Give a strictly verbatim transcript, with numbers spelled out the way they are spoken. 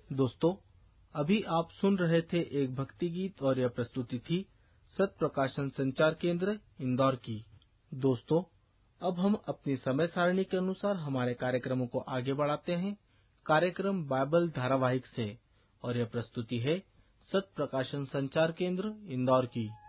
दोस्तों, अभी आप सुन रहे थे एक भक्ति गीत और यह प्रस्तुति थी सत प्रकाशन संचार केंद्र इंदौर की। दोस्तों, अब हम अपनी समय सारणी के अनुसार हमारे कार्यक्रमों को आगे बढ़ाते हैं कार्यक्रम बाइबल धारावाहिक से, और यह प्रस्तुति है सत प्रकाशन संचार केंद्र इंदौर की।